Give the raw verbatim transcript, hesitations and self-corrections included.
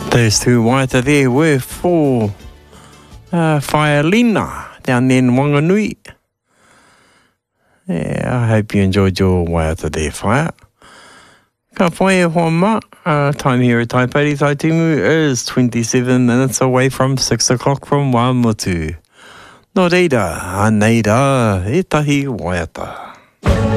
Those two Waiata there were for uh, Whaialina down there in Wanganui. Yeah, I hope you enjoyed your Waiata there, Whaia. Ka whaia hoa ma, uh, time here at Taipei Taitimu is twenty-seven minutes away from six o'clock from Waimutu. Nō reira, aneira, e tahi Waiata.